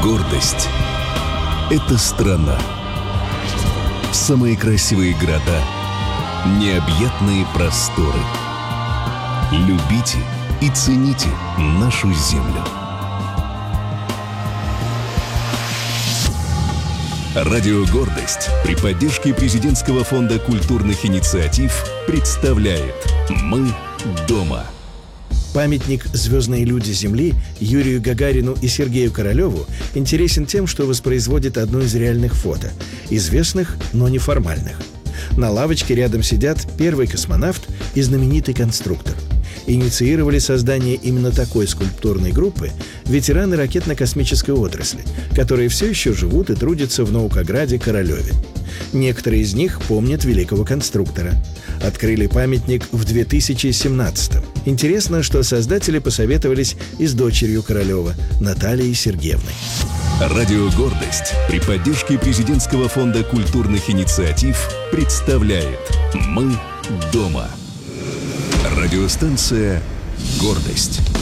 Гордость — это страна. Самые красивые города, необъятные просторы. Любите и цените нашу землю. Радио «Гордость» при поддержке Президентского фонда культурных инициатив представляет «Мы дома». Памятник «Звездные люди Земли» Юрию Гагарину и Сергею Королеву интересен тем, что воспроизводит одно из реальных фото, известных, но неформальных. На лавочке рядом сидят первый космонавт и знаменитый конструктор. Инициировали создание именно такой скульптурной группы ветераны ракетно-космической отрасли, которые все еще живут и трудятся в наукограде Королеве. Некоторые из них помнят великого конструктора. Открыли памятник в 2017-м. Интересно, что создатели посоветовались и с дочерью Королева, Натальей Сергеевной. Радио «Гордость» при поддержке Президентского фонда культурных инициатив представляет «Мы дома». Радиостанция «Гордость».